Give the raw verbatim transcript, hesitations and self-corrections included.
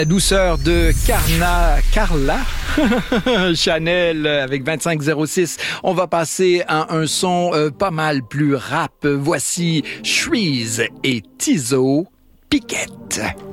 La douceur de Carna, Carla Chanel avec vingt-cinq zéro six. On va passer à un son euh, pas mal plus rap. Voici Shreeze et Tizo Piquette.